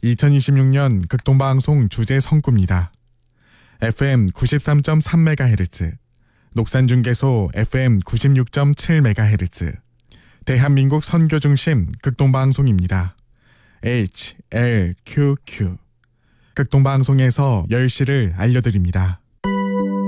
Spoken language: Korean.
2026년 극동방송 주제 성구입니다. FM 93.3MHz, 녹산중계소 FM 96.7MHz, 대한민국 선교중심 극동방송입니다. HLQQ. 극동방송에서 10시를 알려드립니다.